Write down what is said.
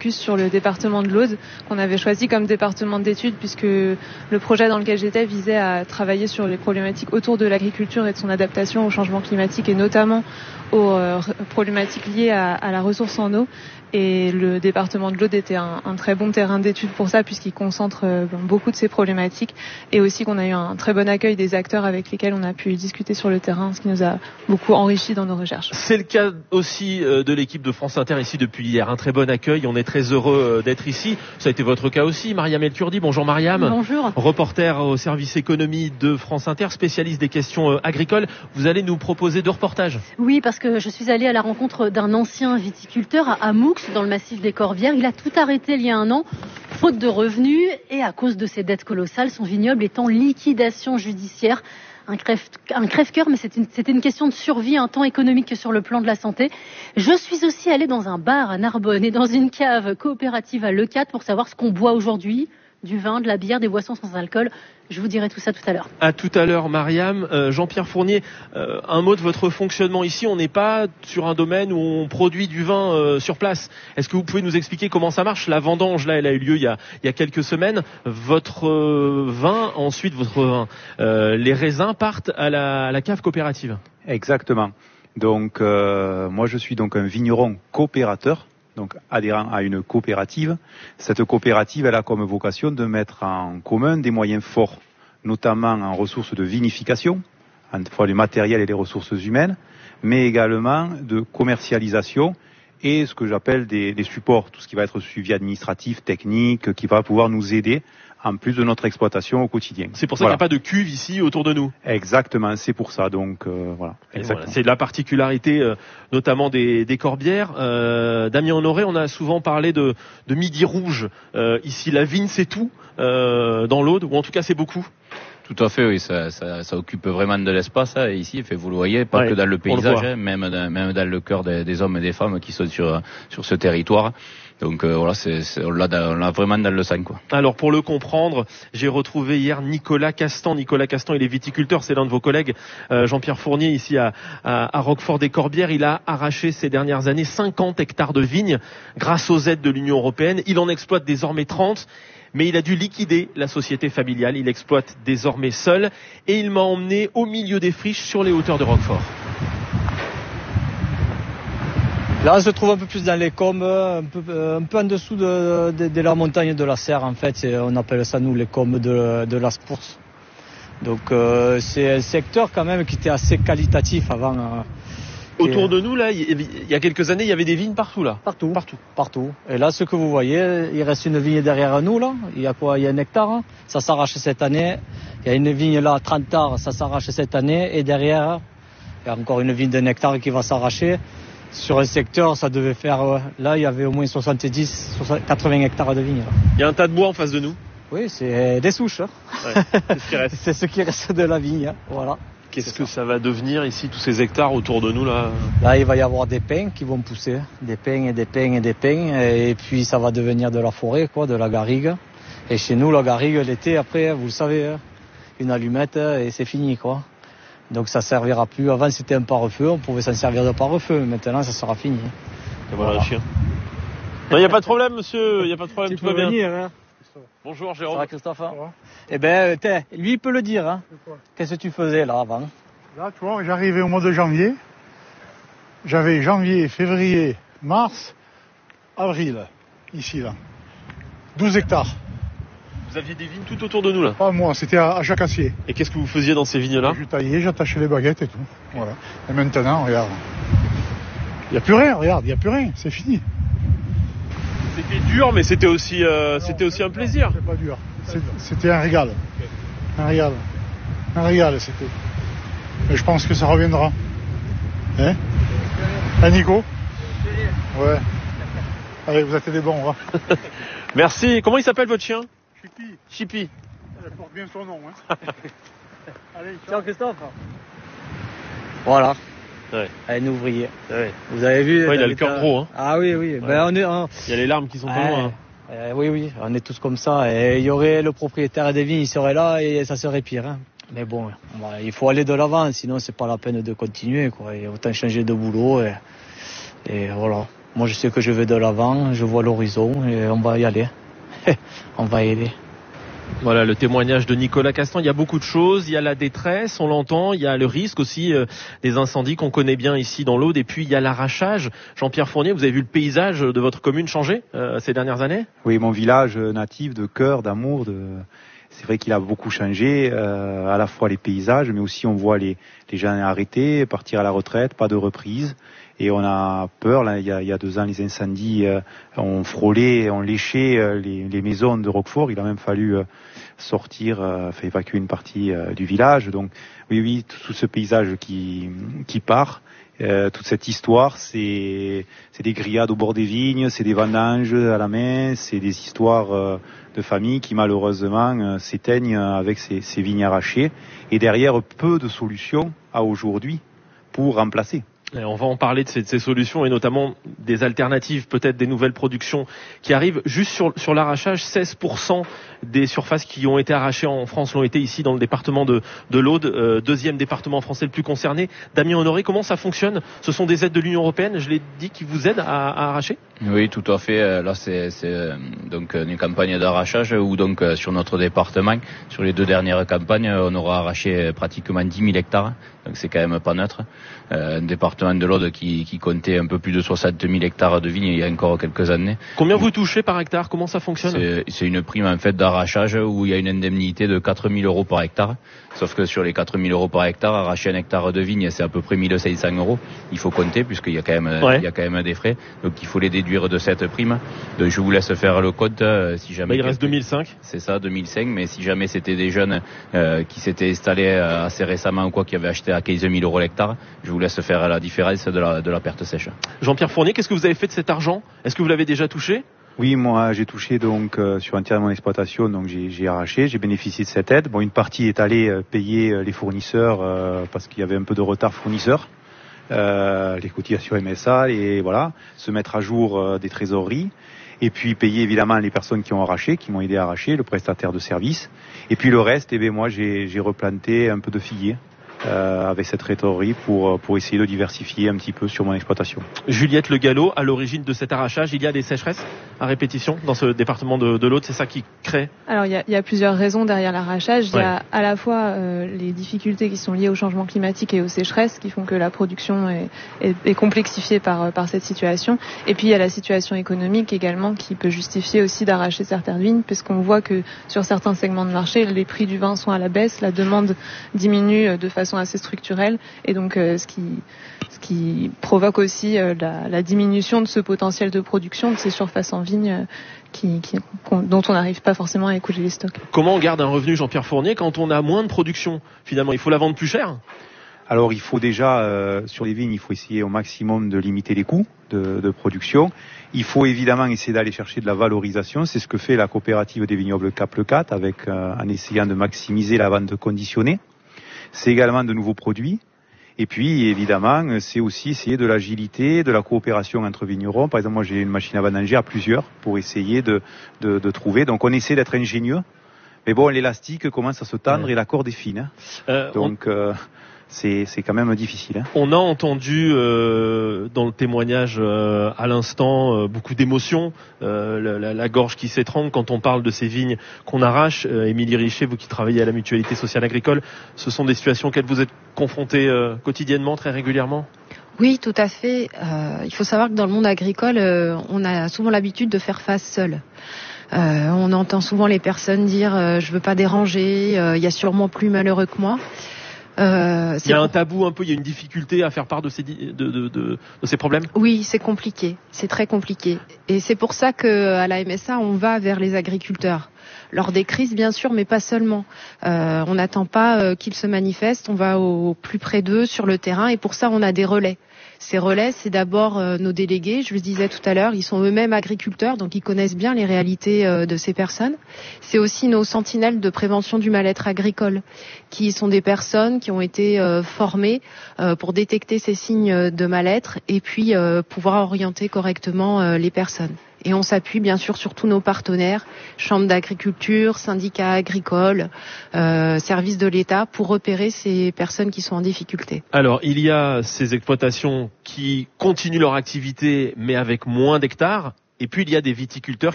focus sur le département de l'Aude, qu'on avait choisi comme département d'études, puisque le projet dans lequel j'étais visait à travailler sur les problématiques autour de l'agriculture et de son adaptation au changement climatique, et notamment aux problématiques liées à la ressource en eau. Et le département de l'Aude était un très bon terrain d'étude pour ça, puisqu'il concentre beaucoup de ces problématiques, et aussi qu'on a eu un très bon accueil des acteurs avec lesquels on a pu discuter sur le terrain, ce qui nous a beaucoup enrichi dans nos recherches. C'est le cas aussi de l'équipe de France Inter ici depuis hier. Un très bon accueil, on est très heureux d'être ici. Ça a été votre cas aussi, Mariam El Kurdi. Bonjour Mariam. Bonjour. Reporter au service économie de France Inter, spécialiste des questions agricoles. Vous allez nous proposer 2 reportages. Oui, parce que je suis allée à la rencontre d'un ancien viticulteur à Moux, dans le massif des Corbières. Il a tout arrêté il y a un an, faute de revenus et à cause de ses dettes colossales. Son vignoble est en liquidation judiciaire. Un crève-cœur, mais c'était une question de survie, tant économique que sur le plan de la santé. Je suis aussi allée dans un bar à Narbonne et dans une cave coopérative à Leucate pour savoir ce qu'on boit aujourd'hui. Du vin, de la bière, des boissons sans alcool. Je vous dirai tout ça tout à l'heure. À tout à l'heure, Mariam. Jean-Pierre Fournier, un mot de votre fonctionnement ici. On n'est pas sur un domaine où on produit du vin sur place. Est-ce que vous pouvez nous expliquer comment ça marche? La vendange, là, elle a eu lieu il y a quelques semaines. Votre vin, ensuite, les raisins partent à la cave coopérative. Exactement. Donc, moi, je suis donc un vigneron coopérateur, donc adhérent à une coopérative. Cette coopérative, elle a comme vocation de mettre en commun des moyens forts, notamment en ressources de vinification, à la fois les matériels et les ressources humaines, mais également de commercialisation et ce que j'appelle des supports, tout ce qui va être suivi administratif, technique, qui va pouvoir nous aider en plus de notre exploitation au quotidien. C'est pour ça qu'il n'y a pas de cuve ici autour de nous. Exactement, c'est pour ça. Donc voilà. Voilà, c'est la particularité notamment des Corbières. Damien Honoré, on a souvent parlé de Midi Rouge. Ici, la vigne, c'est tout dans l'Aude, ou en tout cas, c'est beaucoup. Tout à fait, oui, ça occupe vraiment de l'espace, ici, vous le voyez, pas que dans le paysage, même dans le cœur des hommes et des femmes qui sont sur ce territoire. Donc voilà, on l'a vraiment dans le sang, quoi. Alors pour le comprendre, j'ai retrouvé hier Nicolas Castan. Nicolas Castan, il est viticulteur, c'est l'un de vos collègues, Jean-Pierre Fournier, ici à Roquefort-des-Corbières. Il a arraché ces dernières années 50 hectares de vignes grâce aux aides de l'Union européenne. Il en exploite désormais 30. Mais il a dû liquider la société familiale. Il exploite désormais seul. Et il m'a emmené au milieu des friches sur les hauteurs de Roquefort. Là, on se trouve un peu plus dans les combes, un peu en dessous de la montagne de la Serre, en fait. On appelle ça, nous, les combes de la Spource. Donc, c'est un secteur, quand même, qui était assez qualitatif avant. Autour de nous, là, il y a quelques années, il y avait des vignes partout, là. Partout. Et là, ce que vous voyez, il reste une vigne derrière nous, là. Il y a quoi? Il y a 1 hectare. Hein. Ça s'arrache cette année. Il y a une vigne là, 30 hectares, ça s'arrache cette année. Et derrière, il y a encore une vigne d'1 hectare qui va s'arracher. Sur un secteur, ça devait faire... là, il y avait au moins 80 hectares de vignes. Là. Il y a un tas de bois en face de nous. Oui, c'est des souches. Hein. Ouais, c'est ce qui reste. C'est ce qui reste de la vigne. Hein. Voilà. Qu'est-ce que ça va devenir ici, tous ces hectares autour de nous, là? Là, il va y avoir des pins qui vont pousser. Des pins et des pins et des pins. Et puis, ça va devenir de la forêt, quoi, de la garrigue. Et chez nous, la garrigue, l'été, après, vous le savez, une allumette et c'est fini, quoi. Donc, ça servira plus. Avant, c'était un pare-feu. On pouvait s'en servir de pare-feu. Maintenant, ça sera fini. Et voilà le chien. Non, il n'y a pas de problème, monsieur. Il n'y a pas de problème, tu tout va bien. Venir, hein. Bonjour, Jérôme. Ça va, Christophe? Eh ben, lui, il peut le dire. Hein. Qu'est-ce que tu faisais là avant? Là, tu vois, j'arrivais au mois de janvier. J'avais janvier, février, mars, avril, ici, là. 12 hectares. Vous aviez des vignes tout autour de nous, là? Pas moi, c'était à Jacassier. Et qu'est-ce que vous faisiez dans ces vignes-là? Je taillais, j'attachais les baguettes et tout. Voilà. Et maintenant, regarde. Il n'y a plus rien, regarde, il n'y a plus rien, c'est fini. C'était dur, mais c'était aussi un plaisir. C'était pas dur. C'était un régal. Un régal, c'était. Mais je pense que ça reviendra. Hein, Nico? Ouais. Allez, vous êtes des bons, va. Merci. Comment il s'appelle votre chien? Chippy. Elle porte bien son nom. Hein. Allez, ciao Christophe. Voilà. Ouais. Un ouvrier. Ouais. Vous avez vu? Ouais, il a le cœur gros. Hein. Ah oui. Ouais. Ben, il y a les larmes qui sont pas loin. Hein. Oui, on est tous comme ça. Et il y aurait le propriétaire des vignes, il serait là et ça serait pire. Hein. Mais bon, il faut aller de l'avant, sinon c'est pas la peine de continuer, quoi. Et autant changer de boulot et voilà. Moi, je sais que je vais de l'avant, je vois l'horizon et on va y aller. On va y aller. Voilà le témoignage de Nicolas Castan. Il y a beaucoup de choses, il y a la détresse, on l'entend, il y a le risque aussi des incendies qu'on connaît bien ici dans l'Aude, et puis il y a l'arrachage. Jean-Pierre Fournier, vous avez vu le paysage de votre commune changer ces dernières années ? Oui, mon village natif de cœur, d'amour, c'est vrai qu'il a beaucoup changé, à la fois les paysages, mais aussi on voit les gens arrêtés, partir à la retraite, pas de reprise. Et on a peur, là, il y a 2 ans, les incendies ont frôlé, ont léché les maisons de Roquefort. Il a même fallu sortir, évacuer une partie du village. Donc oui, tout ce paysage qui part, toute cette histoire, c'est des grillades au bord des vignes, c'est des vendanges à la main, c'est des histoires de famille qui malheureusement s'éteignent avec ces vignes arrachées. Et derrière, peu de solutions à aujourd'hui pour remplacer. Et on va en parler de ces solutions et notamment des alternatives, peut-être des nouvelles productions qui arrivent. Juste sur l'arrachage, 16% des surfaces qui ont été arrachées en France l'ont été ici dans le département de l'Aude, 2e département français le plus concerné. Damien Honoré, comment ça fonctionne ? Ce sont des aides de l'Union européenne, je l'ai dit, qui vous aident à arracher ? Oui, tout à fait. Là, c'est donc une campagne d'arrachage où donc sur notre département, sur les 2 dernières campagnes, on aura arraché pratiquement 10 000 hectares. Donc c'est quand même pas neutre. Un département de l'Aude qui comptait un peu plus de 60 000 hectares de vignes il y a encore quelques années. Combien vous touchez par hectare ? Comment ça fonctionne ? C'est une prime en fait d'arrachage où il y a une indemnité de 4 000 euros par hectare. Sauf que sur les 4 000 euros par hectare, arracher un hectare de vigne, c'est à peu près 1 500 euros. Il faut compter puisqu'il y a quand même des frais. Donc il faut les déduire de cette prime. Donc je vous laisse faire le compte si jamais. Il reste 2005. C'est ça, 2005. Mais si jamais c'était des jeunes qui s'étaient installés assez récemment ou quoi, qui avaient acheté à 15 000 euros l'hectare, je vous laisse faire la différence de la perte sèche. Jean-Pierre Fournier, qu'est-ce que vous avez fait de cet argent ? Est-ce que vous l'avez déjà touché ? Oui, moi j'ai touché donc sur un tiers de mon exploitation, donc j'ai arraché, j'ai bénéficié de cette aide. Bon, une partie est allée payer les fournisseurs parce qu'il y avait un peu de retard fournisseurs, les cotisations MSA, et voilà, se mettre à jour des trésoreries. Et puis payer évidemment les personnes qui ont arraché, qui m'ont aidé à arracher, le prestataire de service. Et puis le reste, moi j'ai replanté un peu de figuier avec cette trésorerie pour essayer de diversifier un petit peu sur mon exploitation. Juliette Le Gallo, à l'origine de cet arrachage, il y a des sécheresses à répétition dans ce département de l'Aude, c'est ça qui crée ? Alors il y a plusieurs raisons derrière l'arrachage. Il y a à la fois les difficultés qui sont liées au changement climatique et aux sécheresses qui font que la production est complexifiée par cette situation. Et puis il y a la situation économique également qui peut justifier aussi d'arracher certaines vignes, puisqu'on voit que sur certains segments de marché, les prix du vin sont à la baisse, la demande diminue de façon assez structurelle, et donc ce qui provoque aussi la diminution de ce potentiel de production de ces surfaces en vigne dont on n'arrive pas forcément à écouler les stocks. Comment on garde un revenu, Jean-Pierre Fournier, quand on a moins de production ? Finalement, il faut la vendre plus cher ? Alors il faut déjà, sur les vignes, il faut essayer au maximum de limiter les coûts de production. Il faut évidemment essayer d'aller chercher de la valorisation. C'est ce que fait la coopérative des vignobles Cap Le 4 en essayant de maximiser la vente conditionnée. C'est également de nouveaux produits. Et puis, évidemment, c'est aussi essayer de l'agilité, de la coopération entre vignerons. Par exemple, moi, j'ai une machine à vendanger à plusieurs pour essayer de trouver. Donc, on essaie d'être ingénieux. Mais bon, l'élastique commence à se tendre et la corde est fine. Donc, c'est quand même difficile. On a entendu dans le témoignage à l'instant beaucoup d'émotions, la gorge qui s'étrangle quand on parle de ces vignes qu'on arrache. Émilie Richet, vous qui travaillez à la Mutualité Sociale Agricole, ce sont des situations auxquelles vous êtes confrontés quotidiennement, très régulièrement ? Oui, tout à fait. Il faut savoir que dans le monde agricole, on a souvent l'habitude de faire face seul. On entend souvent les personnes dire je veux pas déranger, il y a sûrement plus malheureux que moi. Il y a un tabou un peu, il y a une difficulté à faire part de ces problèmes ? Oui, c'est compliqué, c'est très compliqué. Et c'est pour ça qu'à la MSA, on va vers les agriculteurs. Lors des crises, bien sûr, mais pas seulement. On n'attend pas qu'ils se manifestent, on va au plus près d'eux sur le terrain, et pour ça, on a des relais. Ces relais, c'est d'abord nos délégués, je le disais tout à l'heure, ils sont eux-mêmes agriculteurs, donc ils connaissent bien les réalités de ces personnes. C'est aussi nos sentinelles de prévention du mal-être agricole, qui sont des personnes qui ont été formées pour détecter ces signes de mal-être et puis pouvoir orienter correctement les personnes. Et on s'appuie bien sûr sur tous nos partenaires, chambres d'agriculture, syndicats agricoles, services de l'État, pour repérer ces personnes qui sont en difficulté. Alors, il y a ces exploitations qui continuent leur activité, mais avec moins d'hectares. Et puis, il y a des viticulteurs